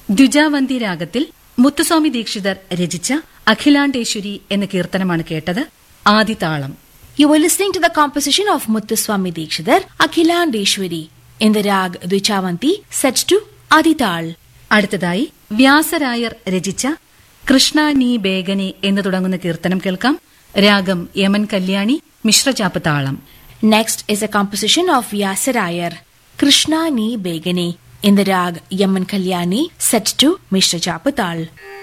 ദ്വിജാവന്തി രാഗത്തിൽ മുത്തുസ്വാമി ദീക്ഷിതർ രചിച്ച അഖിലാണ്ടേശ്വരി എന്ന കീർത്തനമാണ് കേട്ടത്. ആദിതാളം. You were listening to the composition of Muthuswami Dikshidhar, Akhilandeshwari, in the rag Dvichavanti, set to Adital. അടുത്തതായി വ്യാസരായർ രചിച്ച കൃഷ്ണ നീ ബേഗനെ എന്ന് തുടങ്ങുന്ന കീർത്തനം കേൾക്കാം. രാഗം യമൻ കല്യാണി, മിശ്രചാപ്പ് താളം. Next is a composition of Vyasarayar, Krishna Ni Begane, in the rag Yaman Kalyani, set to Mishra Chapatal.